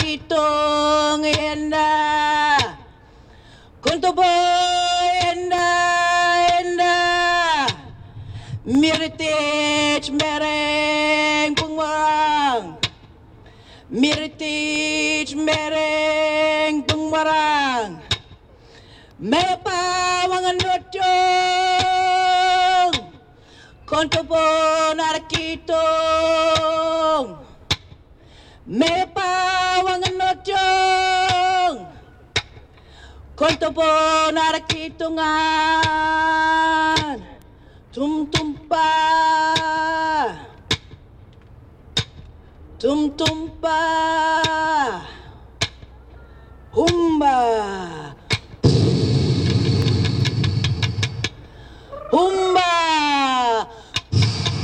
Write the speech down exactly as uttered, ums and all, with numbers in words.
kitong enda kuntubo enda enda Miritich mereng pungwarang Miritich mereng pungwarang Mepa wangan rocong Kontopo narakitong Mepa wangan rocong Kontopo narakitongan Tum tumpa Tum tumpa Humba Humba